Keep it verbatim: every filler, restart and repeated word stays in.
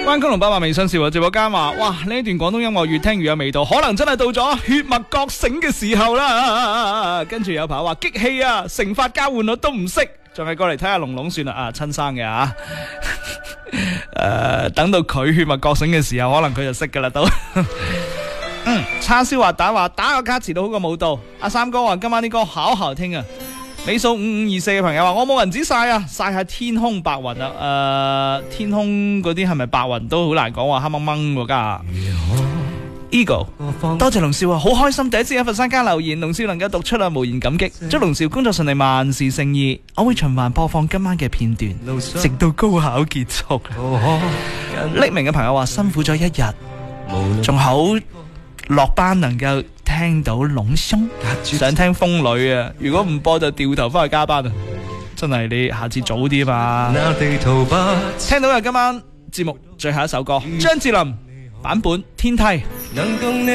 關公龍爸爸微信笑直播間話：哇，呢一段廣東音樂越聽越有味道，可能真係到咗血脈覺醒嘅時候啦。跟住有朋友話激氣啊，乘法交換率都唔識，仲係過嚟睇下龍龍算啦啊，親生嘅啊。誒、呃，等到佢血脈覺醒嘅時候，可能佢就識噶啦都。嗯，叉燒話打話打個卡遲到好過冇到。阿三哥話今晚啲歌好好聽啊。尾數五五二四嘅朋友話我冇銀紙曬啊，曬下天空白雲啊。誒、呃，天空嗰啲係咪白雲都好難講話，黑掹掹喎家。Ego， 多謝龍少啊，好開心第一次喺佛山加留言，龍少能夠讀出啊，無言感激。祝龍少工作順利，萬事勝意。我會循環播放今晚嘅片段，直到高考結束。匿名嘅朋友話辛苦咗一日，仲好落班能夠聽到龍兄，想聽風女啊！如果唔播就掉頭翻去加班啊！真係你下次早啲嘛。聽到嘅今晚節目最後一首歌，張智霖版本《天梯》。